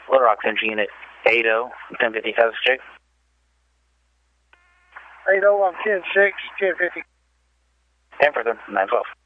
Little Rock Central Unit 80, 1050 Street. 80, I'm 10-6, 1050. 10 for them, 912.